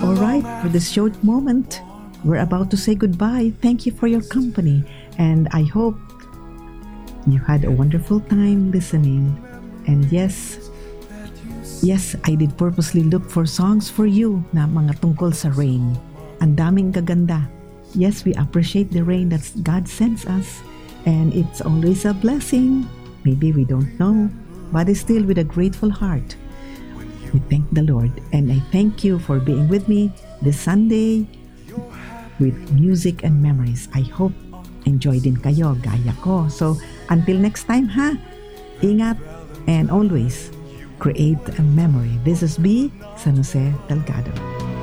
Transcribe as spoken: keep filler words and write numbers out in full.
All right, for this short moment, we're about to say goodbye. Thank you for your company, and I hope you had a wonderful time listening. And yes, yes, I did purposely look for songs for you na mga tungkol sa rain. Ang daming gaganda. Yes, we appreciate the rain that God sends us, and it's always a blessing. Maybe we don't know, but it's still with a grateful heart. We thank the Lord, and I thank you for being with me this Sunday with music and memories. I hope enjoy din kayo, gaya ko. So, until next time ha, ingat and always create a memory. This is B. San Jose Delgado.